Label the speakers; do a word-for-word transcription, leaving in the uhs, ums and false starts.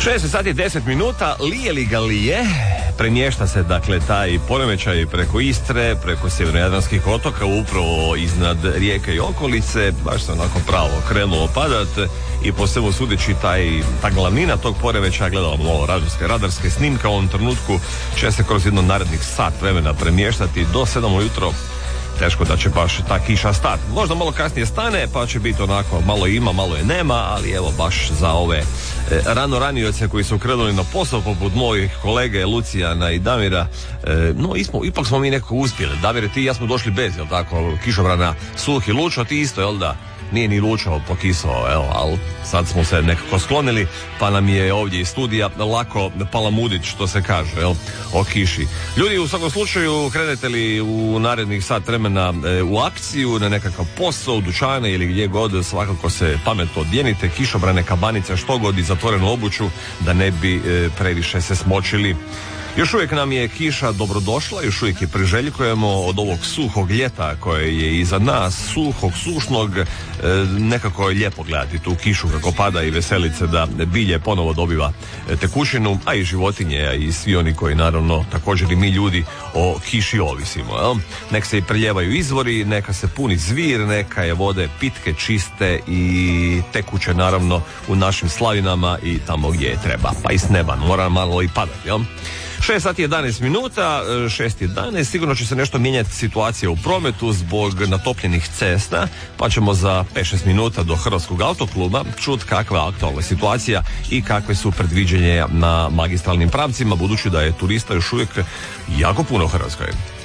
Speaker 1: šest sati deset minuta, lije li ga lije, premješta se dakle taj poremećaj preko Istre, preko sjevernojadranskih otoka, upravo iznad Rijeke i okolice, baš se onako pravo krenulo padat i po svemu sudeći taj, ta glavnina tog poremećaja, gledamo malo radarske, radarske snimke, u ovom trenutku će se kroz jedno narednih sat vremena premještati do sedam ujutro. Teško da će baš ta kiša stati. Možda malo kasnije stane, pa će biti onako malo ima, malo je nema, ali evo baš za ove e, rano ranioce koji su krenuli na posao, poput mojih kolege Lucijana i Damira, e, no ismo, ipak smo mi nekako uspjeli. Damire, ti i ja smo došli bez, jel tako, kišobrana Suhi. Lučo, ti isto, jel da? Nije ni Lučo pokisao, evo, ali sad smo se nekako sklonili, pa nam je ovdje iz studija lako palamudit, što se kaže, jel, o kiši. Ljudi, u svakom slučaju, krenete li u narednih sat vremena e, u akciju, na nekakav posao, u dućane ili gdje god, svakako se pametno odjenite, kišobrane, kabanice, što god i zatvorenu obuću, da ne bi e, previše se smočili. Još uvijek nam je kiša dobrodošla, još uvijek je priželjkujemo od ovog suhog ljeta koje je iza nas, suhog, sušnog, e, nekako je lijepo gledati tu kišu kako pada i veselice da bilje ponovo dobiva tekućinu, a i životinje, a i svi oni koji naravno također i mi ljudi o kiši ovisimo. Jel? Nek se i preljevaju izvori, neka se puni zvir, neka je vode pitke, čiste i tekuće naravno u našim slavinama i tamo gdje je treba, pa i s neba mora malo i padati, jel? šest sati jedanaest minuta, šest jedanaest, sigurno će se nešto mijenjati situacija u prometu zbog natopljenih cesta, pa ćemo za pet šest minuta do Hrvatskog autokluba čuti kakva je aktualna situacija i kakve su predviđenje na magistralnim pravcima, budući da je turista još uvijek jako puno u Hrvatskoj.